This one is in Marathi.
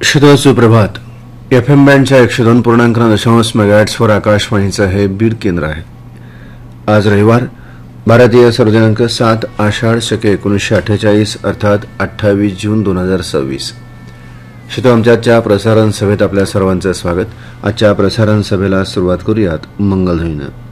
श्रोतो सुप्रभात. FM बँडच्या 102.9 मेगाहर्ट्झवर आकाशवाणीचं हे बीड केंद्र आहे. आज रविवार, भारतीय सर्वदिनांक 7 आषाढ शके 1948 अर्थात 28 जून 2026. श्रोतो, आमच्या प्रसारण सभेत आपल्या सर्वांचं स्वागत. आजच्या प्रसारण सभेला सुरुवात करूयात मंगलध्वनीनं.